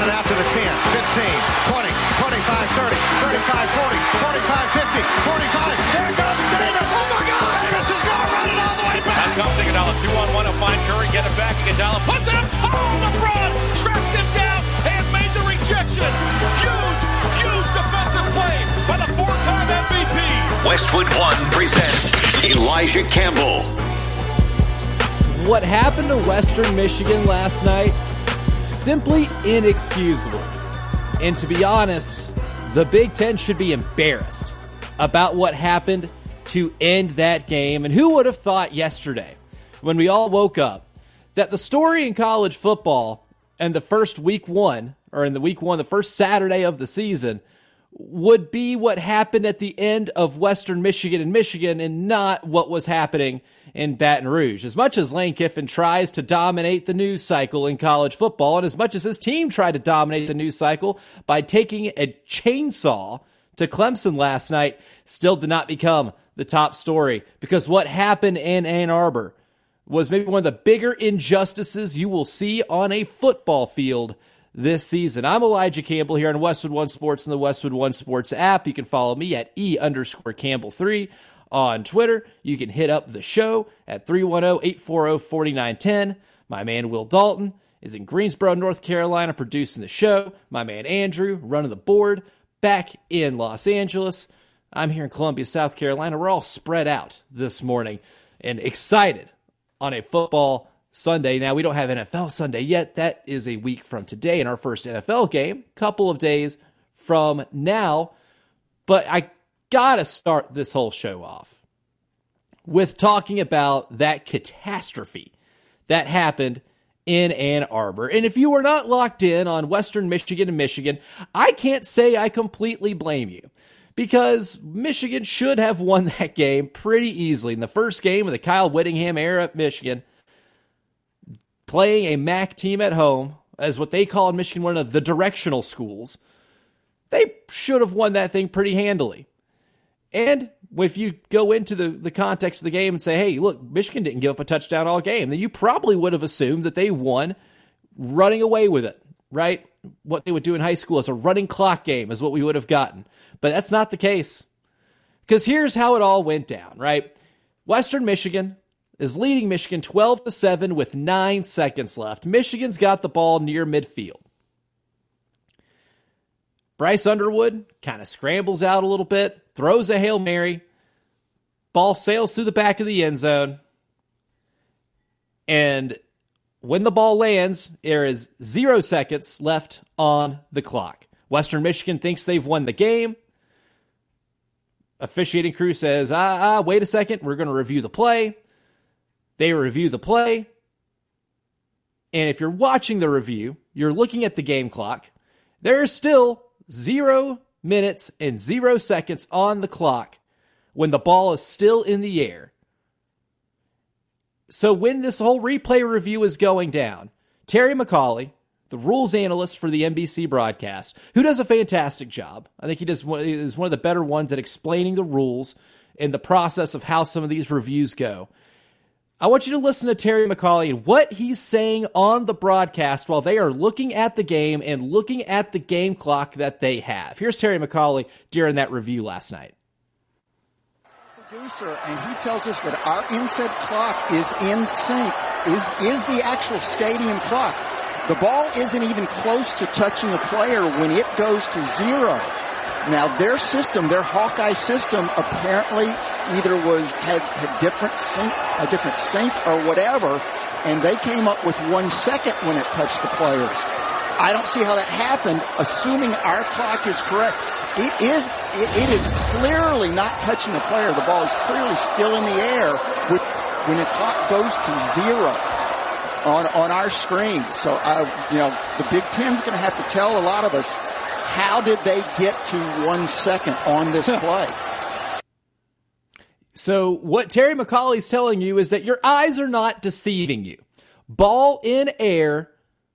it out to the 10, 15, 20, 25, 30, 35, 40, 45, 50, 45. There goes Davis. Oh, my God. Davis is going running all the way back. Now comes Iguodala, 2-on-1. He'll find Curry, get it back. Iguodala puts it up. Oh, LeBron trapped him down and made the rejection. Huge defensive play by the four-time MVP. Westwood One presents Elijah Campbell. What happened to Western Michigan last night? Simply inexcusable. And to be honest, the Big Ten should be embarrassed about what happened to end that game. And who would have thought yesterday, when we all woke up, that the story in college football and the first week one, the first Saturday of the season, would be what happened at the end of Western Michigan and Michigan and not what was happening in Baton Rouge. As much as Lane Kiffin tries to dominate the news cycle in college football, and as much as his team tried to dominate the news cycle by taking a chainsaw to Clemson last night, still did not become the top story, because what happened in Ann Arbor was maybe one of the bigger injustices you will see on a football field this season. I'm Elijah Campbell here on Westwood One Sports and the Westwood One Sports app. You can follow me at E_Campbell3 on Twitter. You can hit up the show at 310-840-4910. My man Will Dalton is in Greensboro, North Carolina, producing the show. My man Andrew running the board back in Los Angeles. I'm here in Columbia, South Carolina. We're all spread out this morning and excited on a football Sunday. Now, we don't have NFL Sunday yet. That is a week from today in our first NFL game, couple of days from now. But I got to start this whole show off with talking about that catastrophe that happened in Ann Arbor. And if you were not locked in on Western Michigan and Michigan, I can't say I completely blame you, because Michigan should have won that game pretty easily. In the first game of the Kyle Whittingham era at Michigan, playing a MAC team at home, as what they call in Michigan one of the directional schools, they should have won that thing pretty handily. And if you go into the context of the game and say, hey, look, Michigan didn't give up a touchdown all game, then you probably would have assumed that they won running away with it, right? What they would do in high school as a running clock game is what we would have gotten. But that's not the case. Because here's how it all went down, right? Western Michigan is leading Michigan 12-7 with 9 seconds left. Michigan's got the ball near midfield. Bryce Underwood kind of scrambles out a little bit, throws a Hail Mary, ball sails through the back of the end zone, and when the ball lands, there is 0 seconds left on the clock. Western Michigan thinks they've won the game. Officiating crew says, wait a second, we're going to review the play. They review the play, and if you're watching the review, you're looking at the game clock. There is still 0 minutes and 0 seconds on the clock when the ball is still in the air. So when this whole replay review is going down, Terry McCauley, the rules analyst for the NBC broadcast, who does a fantastic job, I think he is one of the better ones at explaining the rules and the process of how some of these reviews go. I want you to listen to Terry McCauley and what he's saying on the broadcast while they are looking at the game and looking at the game clock that they have. Here's Terry McCauley during that review last night. Producer, and he tells us that our inset clock is in sync, is the actual stadium clock. The ball isn't even close to touching the player when it goes to 0. Now, their system, their Hawkeye system, apparently either had a different sync or whatever, and they came up with 1 second when it touched the players. I don't see how that happened, assuming our clock is correct. It is clearly not touching the player. The ball is clearly still in the air when the clock goes to 0 on our screen. So, the Big Ten's going to have to tell a lot of us, how did they get to 1 second on this play? So what Terry McCauley's telling you is that your eyes are not deceiving you. Ball in air,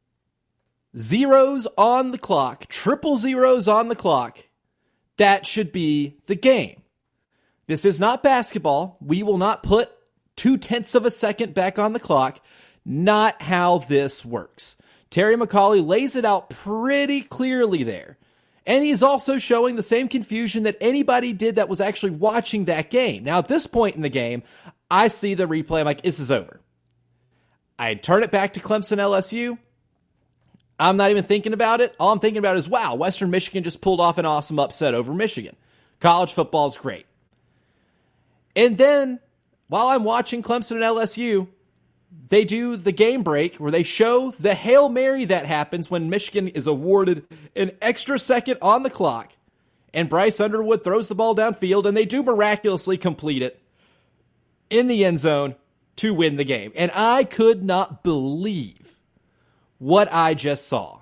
zeros on the clock, triple zeros on the clock. That should be the game. This is not basketball. We will not put 0.2 of a second back on the clock. Not how this works. Terry McAulay lays it out pretty clearly there. And he's also showing the same confusion that anybody did that was actually watching that game. Now, at this point in the game, I see the replay. I'm like, this is over. I turn it back to Clemson LSU. I'm not even thinking about it. All I'm thinking about is, wow, Western Michigan just pulled off an awesome upset over Michigan. College football is great. And then, while I'm watching Clemson and LSU, they do the game break where they show the Hail Mary that happens when Michigan is awarded an extra second on the clock, and Bryce Underwood throws the ball downfield, and they do miraculously complete it in the end zone to win the game. And I could not believe what I just saw.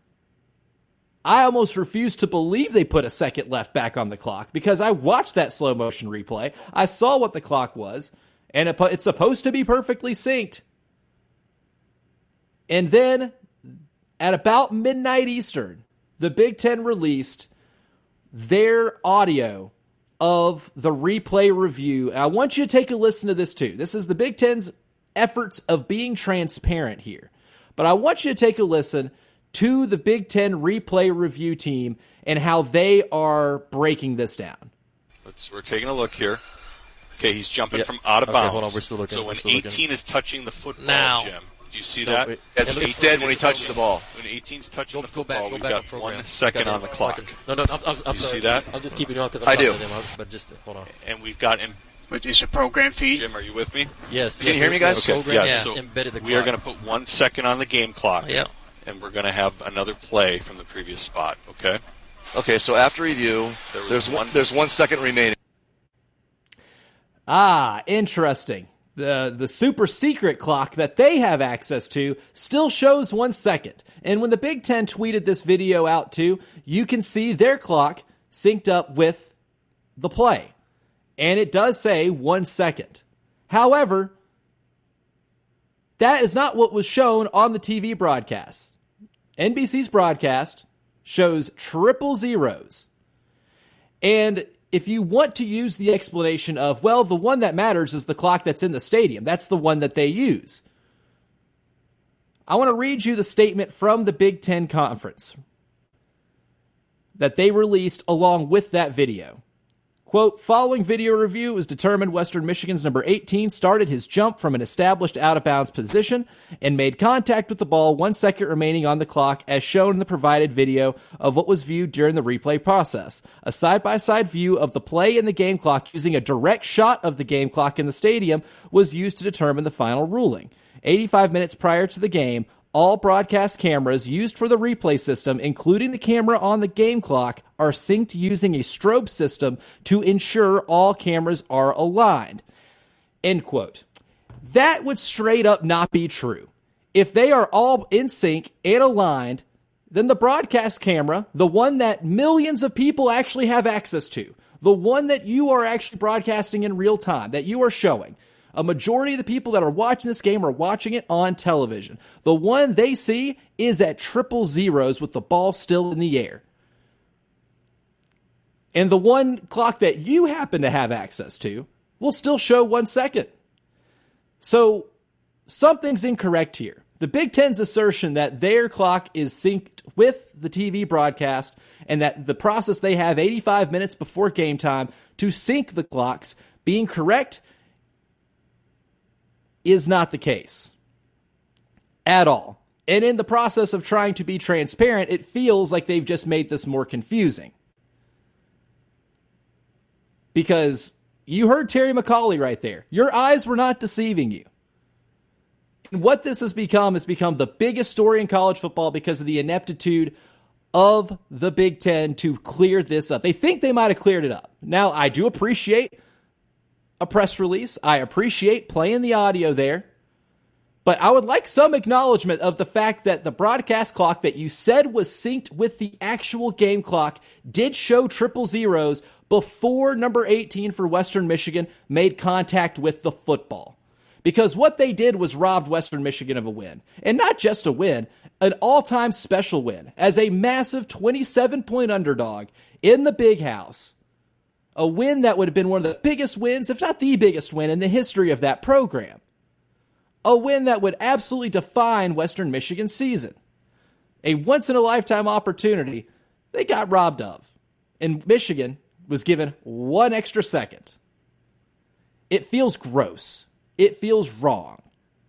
I almost refused to believe they put a second left back on the clock because I watched that slow motion replay. I saw what the clock was, and it's supposed to be perfectly synced. And then, at about midnight Eastern, the Big Ten released their audio of the replay review. And I want you to take a listen to this too. This is the Big Ten's efforts of being transparent here. But I want you to take a listen to the Big Ten replay review team and how they are breaking this down. We're taking a look here. Okay, he's jumping from out of bounds. Hold on, we're still looking. So when 18 is touching the football, now, Jim, do you see that? It's dead when he touches the ball. When 18's touching the football, we've got 1 second on the clock. No, I'm you see that? I'm just keeping you on because I do. But just hold on. And we've got him. But is a program feed? Jim, are you with me? Yes. Can you hear me, guys? Okay. Yes. So embedded the we are clock. going to put 1 second on the game clock. Yeah. And we're going to have another play from the previous spot. Okay. Okay. So after review, there's 1 second remaining. Ah, interesting. The super secret clock that they have access to still shows 1 second. And when the Big Ten tweeted this video out too, you can see their clock synced up with the play. And it does say 1 second. However, that is not what was shown on the TV broadcast. NBC's broadcast shows triple zeros. And if you want to use the explanation of, well, the one that matters is the clock that's in the stadium, that's the one that they use. I want to read you the statement from the Big Ten Conference that they released along with that video. Quote, following video review, it was determined Western Michigan's number 18 started his jump from an established out-of-bounds position and made contact with the ball 1 second remaining on the clock as shown in the provided video of what was viewed during the replay process. A side-by-side view of the play and the game clock using a direct shot of the game clock in the stadium was used to determine the final ruling. 85 minutes prior to the game, all broadcast cameras used for the replay system, including the camera on the game clock, are synced using a strobe system to ensure all cameras are aligned. End quote. That would straight up not be true. If they are all in sync and aligned, then the broadcast camera, the one that millions of people actually have access to, the one that you are actually broadcasting in real time, that you are showing, a majority of the people that are watching this game are watching it on television. The one they see is at triple zeros with the ball still in the air. And the one clock that you happen to have access to will still show 1 second. So something's incorrect here. The Big Ten's assertion that their clock is synced with the TV broadcast and that the process they have 85 minutes before game time to sync the clocks being correct is not the case at all. And in the process of trying to be transparent, it feels like they've just made this more confusing. Because you heard Terry McAulay right there. Your eyes were not deceiving you. And what this has become the biggest story in college football because of the ineptitude of the Big Ten to clear this up. They think they might have cleared it up. Now, I do appreciate a press release. I appreciate playing the audio there. But I would like some acknowledgement of the fact that the broadcast clock that you said was synced with the actual game clock did show triple zeros before number 18 for Western Michigan made contact with the football. Because what they did was robbed Western Michigan of a win. And not just a win, an all-time special win as a massive 27-point underdog in the Big House. A win that would have been one of the biggest wins, if not the biggest win, in the history of that program. A win that would absolutely define Western Michigan's season. A once-in-a-lifetime opportunity they got robbed of. And Michigan was given 1 extra second. It feels gross. It feels wrong.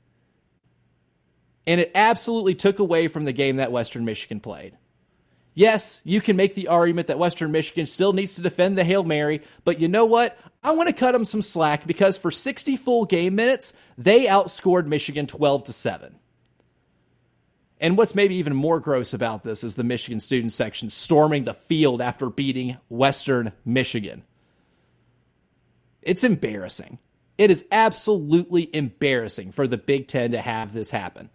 And it absolutely took away from the game that Western Michigan played. Yes, you can make the argument that Western Michigan still needs to defend the Hail Mary, but you know what? I want to cut them some slack because for 60 full game minutes, they outscored Michigan 12-7. And what's maybe even more gross about this is the Michigan student section storming the field after beating Western Michigan. It's embarrassing. It is absolutely embarrassing for the Big Ten to have this happen.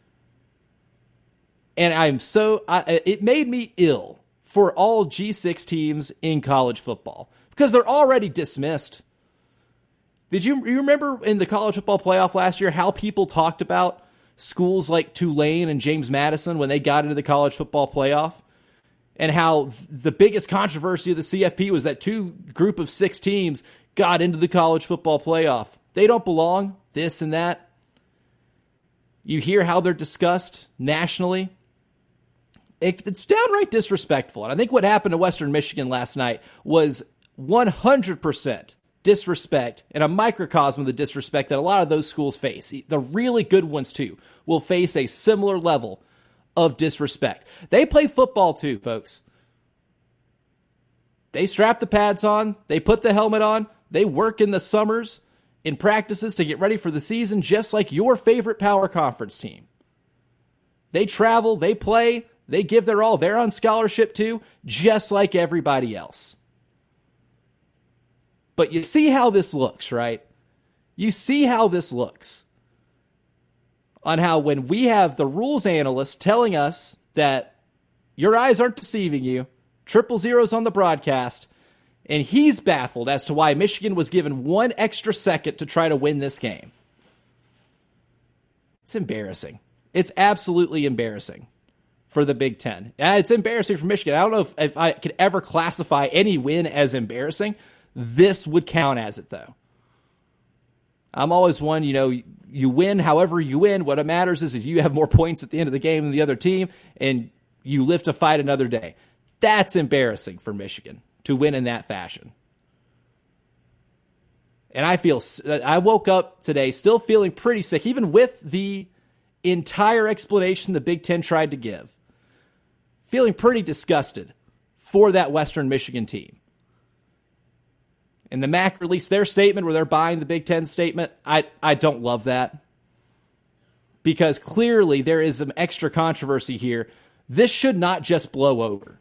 And it made me ill for all G6 teams in college football because they're already dismissed. Did you remember in the college football playoff last year how people talked about schools like Tulane and James Madison when they got into the college football playoff? And how the biggest controversy of the CFP was that 2 group of 6 teams got into the college football playoff. They don't belong, this and that. You hear how they're discussed nationally. It's downright disrespectful. And I think what happened to Western Michigan last night was 100% disrespect and a microcosm of the disrespect that a lot of those schools face. The really good ones, too, will face a similar level of disrespect. They play football, too, folks. They strap the pads on. They put the helmet on. They work in the summers in practices to get ready for the season, just like your favorite power conference team. They travel. They play. They give their all. They're on scholarship, too, just like everybody else. But you see how this looks, right? You see how this looks. On how when we have the rules analyst telling us that your eyes aren't deceiving you, 000's on the broadcast, and he's baffled as to why Michigan was given 1 extra second to try to win this game. It's embarrassing. It's absolutely embarrassing for the Big Ten. It's embarrassing for Michigan. I don't know if I could ever classify any win as embarrassing. This would count as it, though. I'm always one, you win however you win. What matters is you have more points at the end of the game than the other team, and you live to fight another day. That's embarrassing for Michigan to win in that fashion. And I woke up today still feeling pretty sick, even with the entire explanation the Big Ten tried to give. Feeling pretty disgusted for that Western Michigan team. And the MAC released their statement where they're buying the Big Ten statement. I don't love that. Because clearly there is some extra controversy here. This should not just blow over.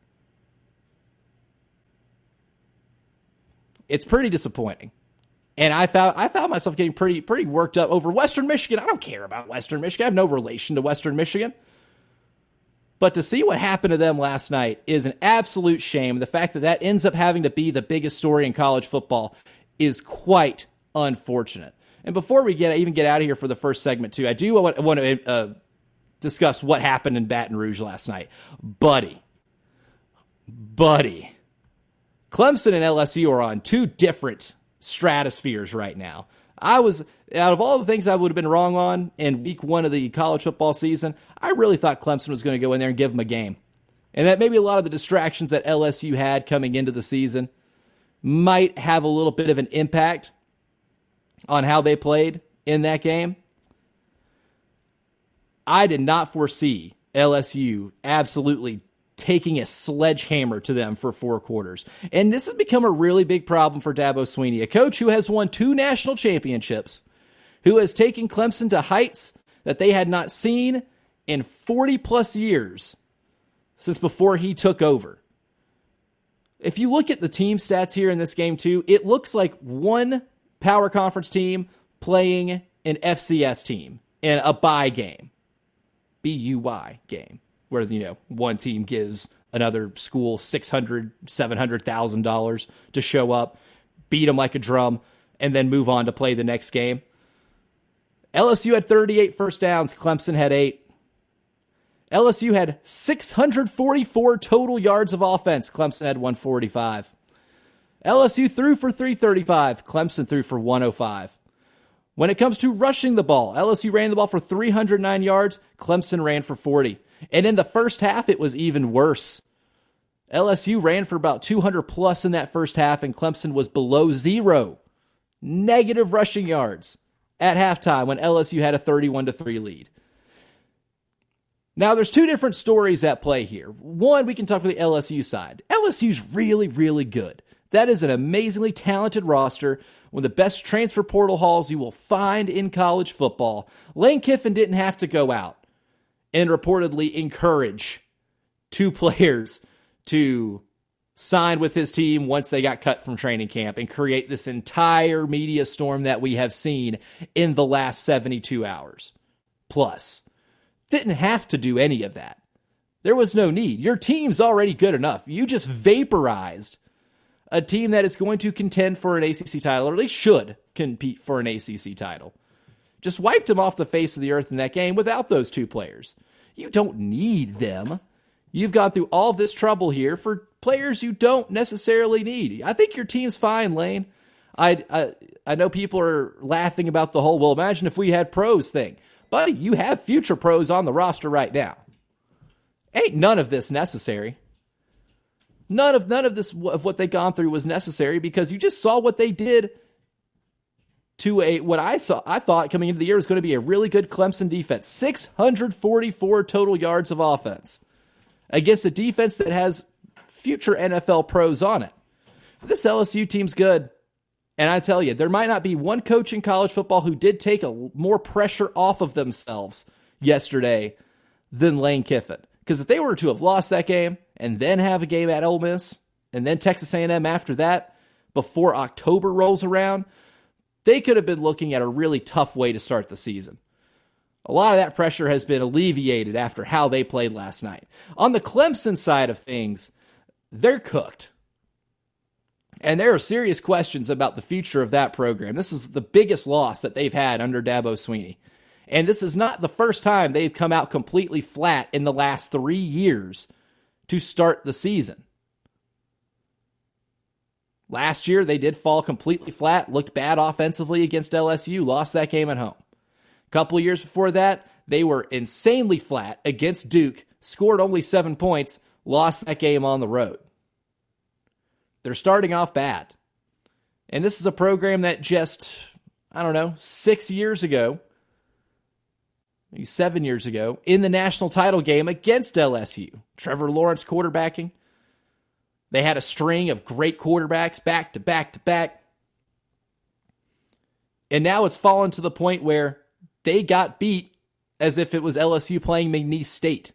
It's pretty disappointing. And I found myself getting pretty worked up over Western Michigan. I don't care about Western Michigan. I have no relation to Western Michigan. But to see what happened to them last night is an absolute shame. The fact that ends up having to be the biggest story in college football is quite unfortunate. And before we even get out of here for the first segment, too, I do want to discuss what happened in Baton Rouge last night. Buddy. Clemson and LSU are on 2 different stratospheres right now. Out of all the things I would have been wrong on in week 1 of the college football season, I really thought Clemson was going to go in there and give them a game. And that maybe a lot of the distractions that LSU had coming into the season might have a little bit of an impact on how they played in that game. I did not foresee LSU absolutely taking a sledgehammer to them for 4 quarters. And this has become a really big problem for Dabo Swinney, a coach who has won 2 national championships, who has taken Clemson to heights that they had not seen in 40-plus years since before he took over. If you look at the team stats here in this game, too, it looks like one power conference team playing an FCS team in a bye game. B-U-Y game. Where, one team gives another school $600,000, $700,000 to show up, beat them like a drum, and then move on to play the next game. LSU had 38 first downs. Clemson had 8. LSU had 644 total yards of offense. Clemson had 145. LSU threw for 335. Clemson threw for 105. When it comes to rushing the ball, LSU ran the ball for 309 yards. Clemson ran for 40. And in the first half, it was even worse. LSU ran for about 200 plus in that first half, and Clemson was below 0. Negative rushing yards at halftime when LSU had a 31-3 lead. Now, there's two different stories at play here. One, we can talk about the LSU side. LSU's really, really good. That is an amazingly talented roster, one of the best transfer portal hauls you will find in college football. Lane Kiffin didn't have to go out and reportedly encourage two players to sign with his team once they got cut from training camp and create this entire media storm that we have seen in the last 72 hours. Plus, didn't have to do any of that. There was no need. Your team's already good enough. You just vaporized a team that is going to contend for an ACC title, or at least should compete for an ACC title. Just wiped them off the face of the earth in that game without those two players. You don't need them. You've gone through all of this trouble here for players you don't necessarily need. I think your team's fine, Lane. I know people are laughing about the whole, well, imagine if we had pros thing. Buddy, you have future pros on the roster right now. Ain't none of this necessary. None of this of what they gone through was necessary because you just saw what they did to what I thought coming into the year was going to be a really good Clemson defense. 644 total yards of offense against a defense that has future NFL pros on it. This LSU team's good. And I tell you, there might not be one coach in college football who did take more pressure off of themselves yesterday than Lane Kiffin. Because if they were to have lost that game and then have a game at Ole Miss and then Texas A&M after that, before October rolls around, they could have been looking at a really tough way to start the season. A lot of that pressure has been alleviated after how they played last night. On the Clemson side of things, they're cooked. And there are serious questions about the future of that program. This is the biggest loss that they've had under Dabo Swinney. And this is not the first time they've come out completely flat in the last 3 years to start the season. Last year, they did fall completely flat, looked bad offensively against LSU, lost that game at home. A couple of years before that, they were insanely flat against Duke, scored only 7 points, lost that game on the road. They're starting off bad. And this is a program that just, 6 years ago, maybe 7 years ago, in the national title game against LSU, Trevor Lawrence quarterbacking. They had a string of great quarterbacks back to back to back. And now it's fallen to the point where they got beat as if it was LSU playing McNeese State.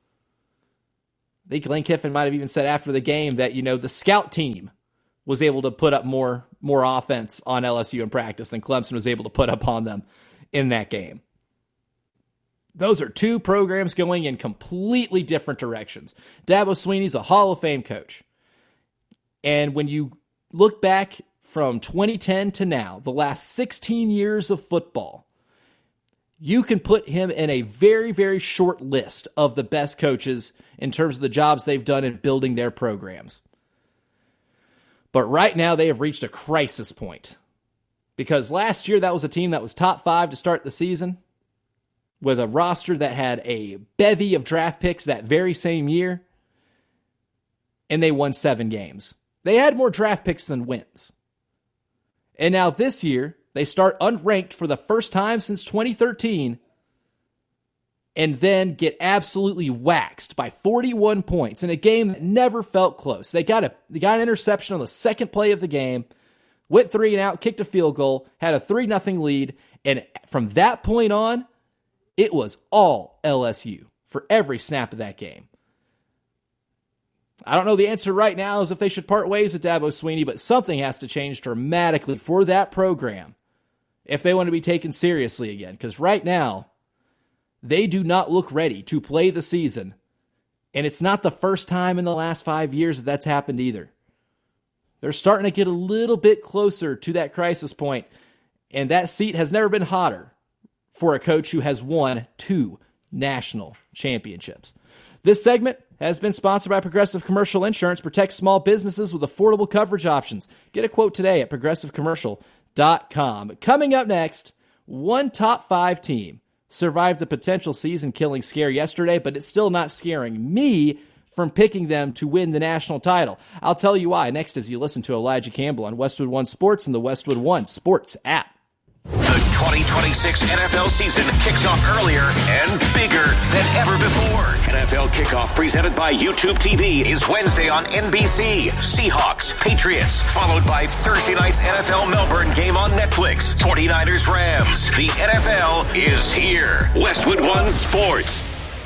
I think Lane Kiffin might have even said after the game that, the scout team was able to put up more offense on LSU in practice than Clemson was able to put up on them in that game. Those are two programs going in completely different directions. Dabo Swinney's a Hall of Fame coach. And when you look back from 2010 to now, the last 16 years of football, you can put him in a very, very short list of the best coaches in terms of the jobs they've done in building their programs. But right now, they have reached a crisis point. Because last year, that was a team that was top 5 to start the season, with a roster that had a bevy of draft picks that very same year, and they won 7 games. They had more draft picks than wins. And now this year, they start unranked for the first time since 2013, and then get absolutely waxed by 41 points in a game that never felt close. They got an interception on the second play of the game, went 3 and out, kicked a field goal, had a 3-0 lead, and from that point on, it was all LSU for every snap of that game. I don't know the answer right now is if they should part ways with Dabo Swinney, but something has to change dramatically for that program if they want to be taken seriously again. Because right now, they do not look ready to play the season. And it's not the first time in the last 5 years that that's happened either. They're starting to get a little bit closer to that crisis point, and that seat has never been hotter for a coach who has won 2 national championships. This segment has been sponsored by Progressive Commercial Insurance. Protect small businesses with affordable coverage options. Get a quote today at progressivecommercial.com. Coming up next, one top 5 team survived a potential season-killing scare yesterday, but it's still not scaring me from picking them to win the national title. I'll tell you why next as you listen to Elijah Campbell on Westwood One Sports and the Westwood One Sports app. The 2026 NFL season kicks off earlier and bigger than ever before. NFL Kickoff presented by YouTube TV is Wednesday on NBC. Seahawks, Patriots, followed by Thursday night's NFL Melbourne game on Netflix. 49ers, Rams. The NFL is here. Westwood One Sports.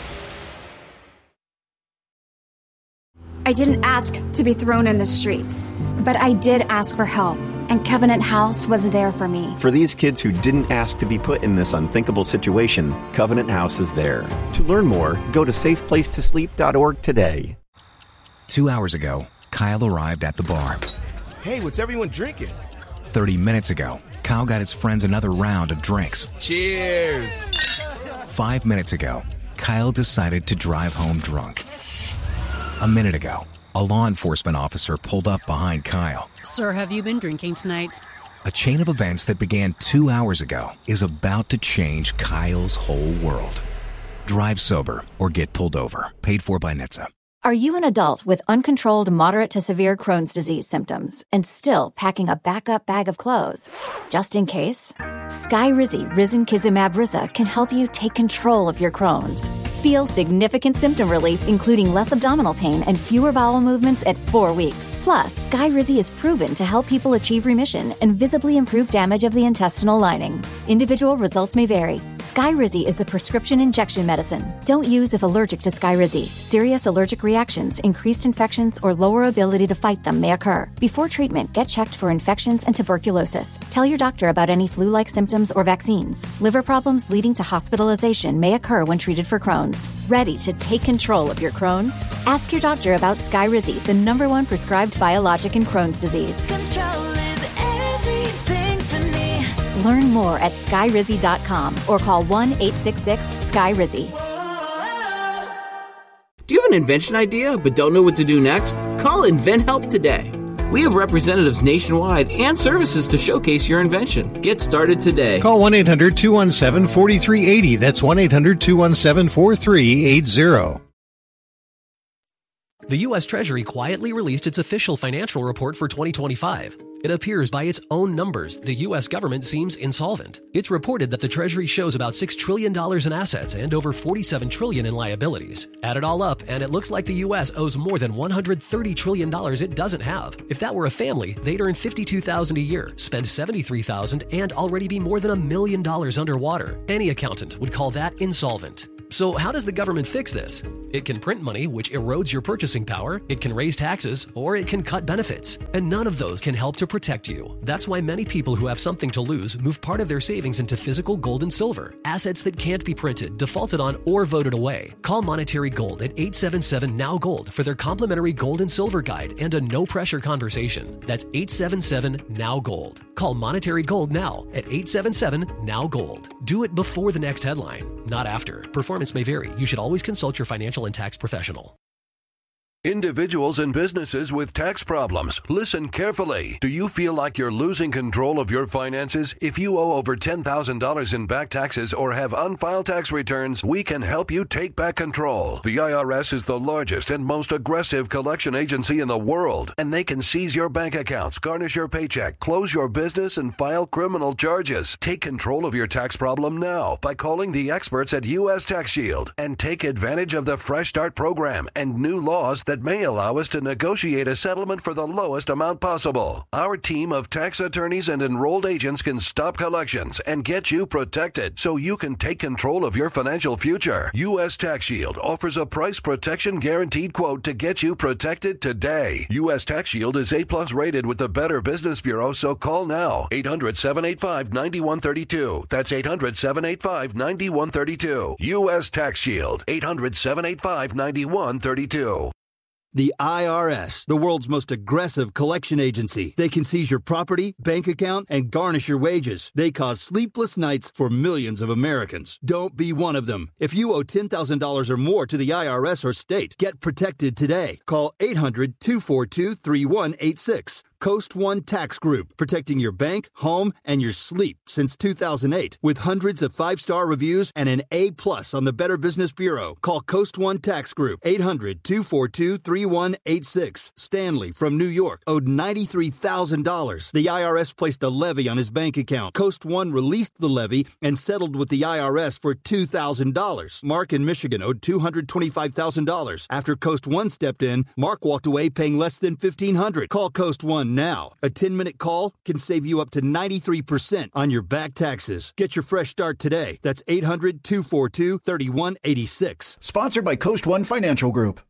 I didn't ask to be thrown in the streets, but I did ask for help, and Covenant House was there for me. For these kids who didn't ask to be put in this unthinkable situation, Covenant House is there. To learn more, go to safeplacetosleep.org today. 2 hours ago, Kyle arrived at the bar. Hey, what's everyone drinking? 30 minutes ago, Kyle got his friends another round of drinks. Cheers! 5 minutes ago, Kyle decided to drive home drunk. A minute ago, a law enforcement officer pulled up behind Kyle. Sir, have you been drinking tonight? A chain of events that began 2 hours ago is about to change Kyle's whole world. Drive sober or get pulled over. Paid for by NHTSA. Are you an adult with uncontrolled moderate to severe Crohn's disease symptoms and still packing a backup bag of clothes? Just in case? Skyrizi Risankizumab Riza can help you take control of your Crohn's. Feel significant symptom relief, including less abdominal pain and fewer bowel movements at 4 weeks. Plus, Skyrizi is proven to help people achieve remission and visibly improve damage of the intestinal lining. Individual results may vary. Skyrizi is a prescription injection medicine. Don't use if allergic to Skyrizi. Serious allergic reactions, increased infections, or lower ability to fight them may occur. Before treatment, get checked for infections and tuberculosis. Tell your doctor about any flu-like symptoms or vaccines. Liver problems leading to hospitalization may occur when treated for Crohn's. Ready to take control of your Crohn's? Ask your doctor about Skyrizi, the #1 prescribed biologic in Crohn's disease. Control is everything to me. Learn more at skyrizi.com or call 1-866-SKYRIZI. Do you have an invention idea but don't know what to do next? Call InventHelp today. We have representatives nationwide and services to showcase your invention. Get started today. Call 1-800-217-4380. That's 1-800-217-4380. The U.S. Treasury quietly released its official financial report for 2025. It appears by its own numbers, the U.S. government seems insolvent. It's reported that the Treasury shows about $6 trillion in assets and over $47 trillion in liabilities. Add it all up, and it looks like the U.S. owes more than $130 trillion it doesn't have. If that were a family, they'd earn $52,000 a year, spend $73,000, and already be more than $1 million underwater. Any accountant would call that insolvent. So how does the government fix this? It can print money, which erodes your purchasing power, it can raise taxes, or it can cut benefits. And none of those can help to protect you. That's why many people who have something to lose move part of their savings into physical gold and silver, assets that can't be printed, defaulted on, or voted away. Call Monetary Gold at 877-NOW-GOLD for their complimentary gold and silver guide and a no-pressure conversation. That's 877-NOW-GOLD. Call Monetary Gold now at 877-NOW-GOLD. Do it before the next headline, not after. Performance may vary. You should always consult your financial and tax professional. Individuals and businesses with tax problems, listen carefully. Do you feel like you're losing control of your finances? If you owe over $10,000 in back taxes or have unfiled tax returns, we can help you take back control. The IRS is the largest and most aggressive collection agency in the world, and they can seize your bank accounts, garnish your paycheck, close your business, and file criminal charges. Take control of your tax problem now by calling the experts at U.S. Tax Shield and take advantage of the Fresh Start program and new laws that may allow us to negotiate a settlement for the lowest amount possible. Our team of tax attorneys and enrolled agents can stop collections and get you protected so you can take control of your financial future. U.S. Tax Shield offers a price protection guaranteed quote to get you protected today. U.S. Tax Shield is A+ rated with the Better Business Bureau, so call now. 800-785-9132. That's 800-785-9132. U.S. Tax Shield. 800-785-9132. The IRS, the world's most aggressive collection agency. They can seize your property, bank account, and garnish your wages. They cause sleepless nights for millions of Americans. Don't be one of them. If you owe $10,000 or more to the IRS or state, get protected today. Call 800-242-3186. Coast One Tax Group, protecting your bank, home, and your sleep since 2008. With hundreds of 5-star reviews and an A+ on the Better Business Bureau. Call Coast One Tax Group, 800-242-3186. Stanley from New York owed $93,000. The IRS placed a levy on his bank account. Coast One released the levy and settled with the IRS for $2,000. Mark in Michigan owed $225,000. After Coast One stepped in, Mark walked away paying less than $1,500. Call Coast One now. A 10-minute call can save you up to 93% on your back taxes. Get your fresh start today. That's 800-242-3186. Sponsored by Coast One Financial Group.